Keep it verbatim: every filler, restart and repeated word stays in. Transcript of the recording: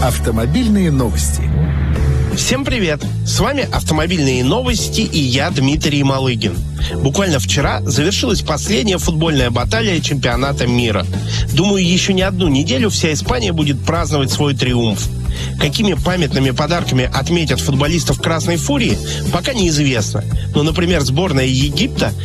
Автомобильные новости. Всем привет! С вами «Автомобильные новости» и я, Дмитрий Малыгин. Буквально вчера завершилась последняя футбольная баталия чемпионата мира. Думаю, еще не одну неделю вся Испания будет праздновать свой триумф. Какими памятными подарками отметят футболистов «Красной Фурии», пока неизвестно. Но, например, сборная Египта